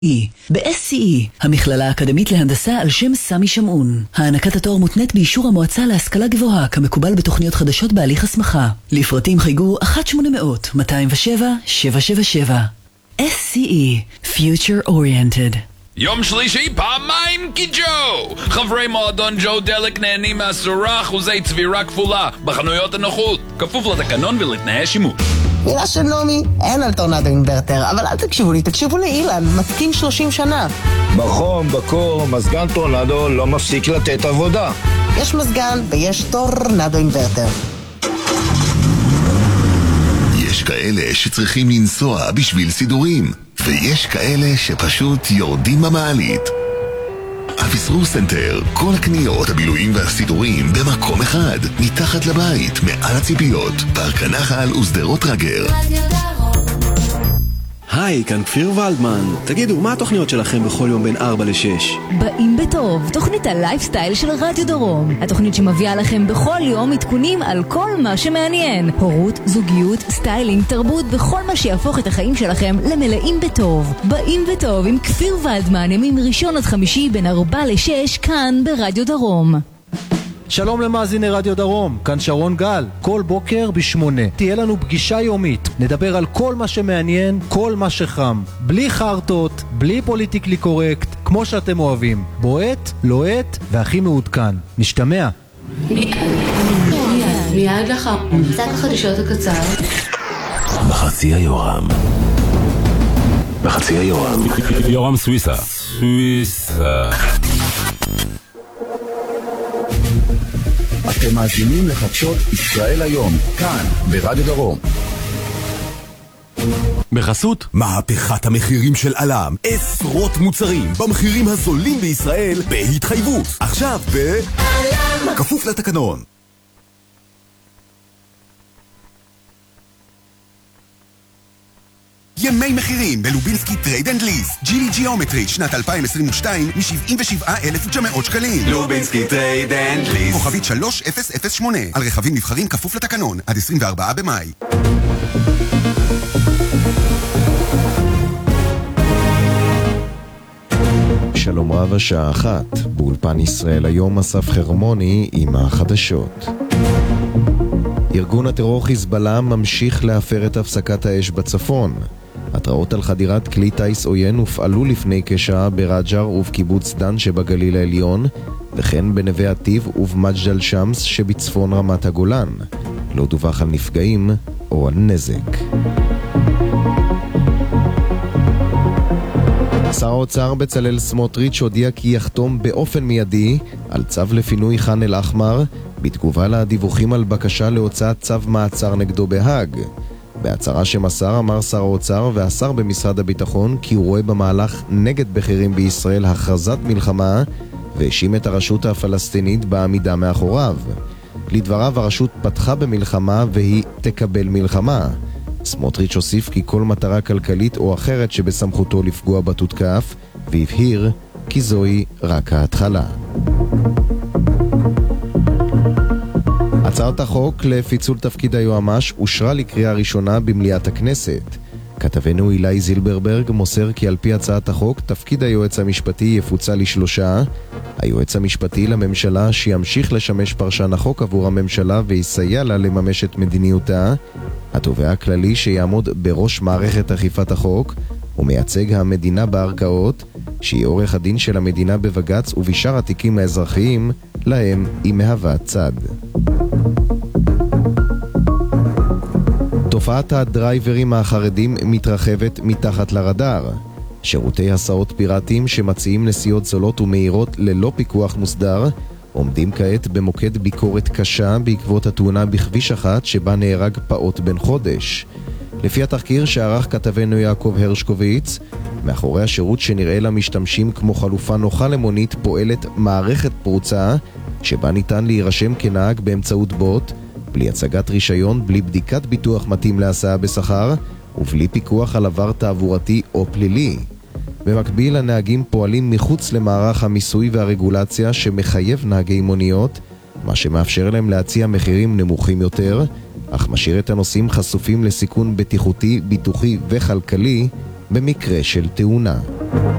ב-SCE, המכללה האקדמית להנדסה על שם סמי שמעון. הענקת התואר מותנית באישור המועצה להשכלה גבוהה כמקובל בתוכניות חדשות בהליך הסמכה. לפרטים חייגו 1-800-207-777. SCE, Future Oriented. יום שלישי פעמיים כג'ו! חברי מועדון ג'ו דלק נהנים מ10% צבירה כפולה בחנויות הנוחות, כפוף לתקנון ולתנאי שימוש. מילה של נומי, אין על טורנדו אינברטר, אבל אל תקשיבו לי, תקשיבו לאילן, מתקין 30 שנה. בחום, בקור, מזגן טורנדו לא מפסיק לתת עבודה. יש מזגן ויש טורנדו אינברטר. יש כאלה שצריכים לנסוע בשביל סידורים, ויש כאלה שפשוט יורדים במעלית. אביסרו סנטר, כל הקניות, הבילויים והסידורים במקום אחד, מתחת לבית, מעל הציפיות, פארק הנחל ושדרות רגר. היי, כאן כפיר ולדמן. תגידו, מה התוכניות שלכם בכל יום בין 4 ל-6? באים בטוב, תוכנית הלייפסטייל של רדיו דרום. התוכנית שמביאה לכם בכל יום עדכונים על כל מה שמעניין. הורות, זוגיות, סטיילינג, תרבות וכל מה שיהפוך את החיים שלכם למלאים בטוב. באים בטוב עם כפיר ולדמן, ימים ראשון עד חמישי בין 4 ל-6 כאן ברדיו דרום. שלום למאזיני רדיו דרום, כאן שרון גל. כל בוקר ב8 תהיה לנו פגישה יומית. נדבר על כל מה שמעניין, כל מה שחם. בלי חרטות, בלי פוליטיקלי קורקט, כמו שאתם אוהבים. בועט, לוהט והכי מעודכן. נשתמע. מיד לאחר קצת החדשות הקצר. בחצי היורם. בחצי היורם. יורם סוויסה. אתם מאזינים לחדשות ישראל היום, כאן, ברדיו דרום. בחסות מהפכת המחירים של אלם, עשרות מוצרים במחירים הזולים בישראל בהתחייבות. עכשיו אלם, כפוף לתקנון. ימי מחירים בלובינסקי טרייד אנד ליס. ג'ילי ג'יאומטרי שנת 2022 מ-77,900 שקלים. לובינסקי טרייד אנד ליס. כוכבית 3008 על רכבים נבחרים כפוף לתקנון עד 24 במאי. שלום רב, השעה 1 באולפן ישראל היום, אסף חרמוני עם החדשות. ארגון הטרור חיזבאללה ממשיך להפר את הפסקת האש בצפון. התראות על חדירת כלי טייס עוין הופעלו לפני כשעה ברג'ר ובקיבוץ דן שבגליל העליון, וכן בנווה עתיב ובמג'דל שמס שבצפון רמת הגולן. לא דווח על נפגעים או על נזק. שר האוצר בצלאל סמוטריץ' הודיע כי יחתום באופן מיידי על צו לפינוי ח'אן אל-אחמר בתגובה לדיווחים על בקשה להוצאת צו מעצר נגדו בהאג. בהצהרה שמסר אמר שר האוצר והשר במשרד הביטחון כי הוא רואה במהלך נגד בכירים בישראל הכרזת מלחמה, והאשים את הרשות הפלסטינית בעמידה מאחוריו. לדבריו הרשות פתחה במלחמה והיא תקבל מלחמה. סמוטריץ' הוסיף כי כל מטרה כלכלית או אחרת שבסמכותו לפגוע בה תותקף, והבהיר כי זוהי רק ההתחלה. הצעת החוק לפיצול תפקיד היועמ"ש אושרה לקריאה ראשונה במליאת הכנסת. כתבנו אילי זילברברג מוסר כי על פי הצעת החוק תפקיד היועץ המשפטי יפוצל ל3: היועץ המשפטי לממשלה שימשיך לשמש פרשן החוק עבור הממשלה ויסייע לה לממש את מדיניותה, התובע הכללי שיעמוד בראש מערכת אכיפת החוק ומייצג המדינה בערכאות, שהיא עורך הדין של המדינה בבג"ץ ובשאר התיקים האזרחיים להם היא מהווה צד. תופעת הדרייברים החרדים מתרחבת מתחת לרדאר. שירותי הסעות פיראטיים שמציעים נסיעות זולות ומהירות ללא פיקוח מוסדר עומדים כעת במוקד ביקורת קשה בעקבות התאונה בכביש 1 שבה נהרג פעוט בן חודש. לפי התחקיר שערך כתבנו יעקב הרשקוביץ, מאחורי השירות שנראה למשתמשים כמו חלופה נוחה למונית פועלת מערכת פרוצה שבה ניתן להירשם כנהג באמצעות בוט, בלי הצגת רישיון, בלי בדיקת ביטוח מתאים להסעה בשכר ובלי פיקוח על עבר תעבורתי או פלילי. במקביל הנהגים פועלים מחוץ למערך המיסוי והרגולציה שמחייב נהגי מוניות, מה שמאפשר להם להציע מחירים נמוכים יותר, אך משאיר את הנוסעים חשופים לסיכון בטיחותי, ביטוחי וכלכלי במקרה של תאונה.